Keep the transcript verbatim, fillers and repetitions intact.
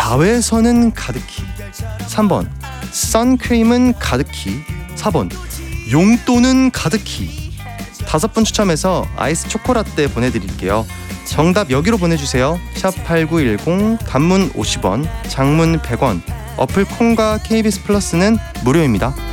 자외선은 가득히. 삼 번 선크림은 가득히. 사 번 용돈은 가득히. 다섯 분 추첨해서 아이스 초코라떼 보내드릴게요. 정답 여기로 보내주세요. 샵 팔구일공, 단문 오십 원, 장문 백 원, 어플 콩과 케이비에스 플러스는 무료입니다.